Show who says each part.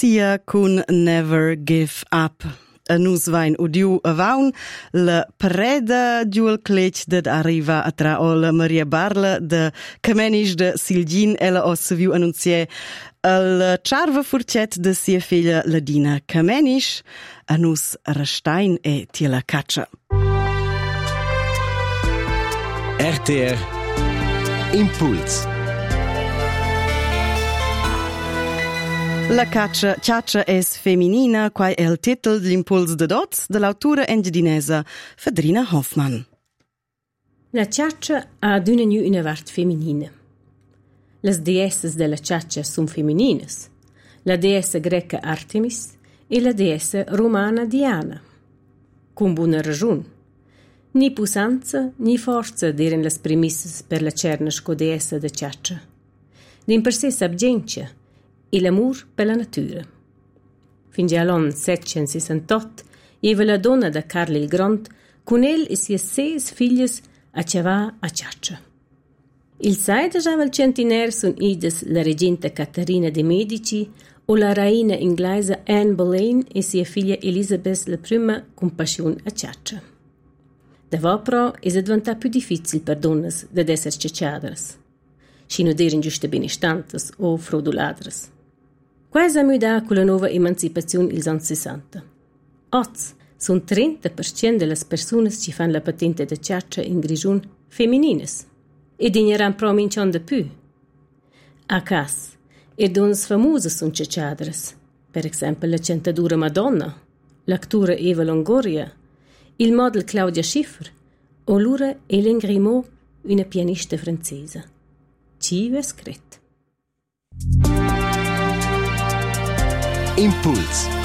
Speaker 1: Sia con Never Give Up. Nus vain udiu avaun la preda giul clec ded arriva a tra ol Maria Barla de Camenisch de Silgin ella os viu annunzier al charva furcet de sia figlia Ladina Camenisch a nus Rastein e tiela caccia.
Speaker 2: RTR Impuls.
Speaker 1: La caccia es feminina, quai è il titolo dell'Impuls de Dots dell'autura engiadinesa Fedrina Hoffmann.
Speaker 3: La caccia ha d'una gnü una vart feminina. Las deesses della caccia sun femininas, la deessa greca Artemis e la deessa romana Diana. Con buona ragione. Ni pusanza ni forza d'eren las premisses per la cernasco deessa de caccia. Din per sé s'abgentia e l'amor per la natura. Fin già l'anno 768 eva la donna da Carlo il Grand con el e sia 6 figlias a cevà a caccia. Il 16 al centenario sun ides la regenta Caterina de Medici o la reina inglese Anne Boleyn e sia figlia Elizabeth la prima con passione a caccia. Davò però è diventato più difficile per donnes ad essere cacciadras. Si non erano giuste benestantes o frauduladras. Quasi a muda con la nuova emancipazione il anni 60. Oggi sono 30% delle persone che fanno la patente di caccia in Grigion femminines e digneranno provinciando di più. A cas, e donne famose sono cacciadras, per esempio la centadura Madonna, l'actura Eva Longoria, il model Claudia Schiffer o l'ura Hélène Grimaud, una pianista francese. Ci vers scritto.
Speaker 2: Impuls.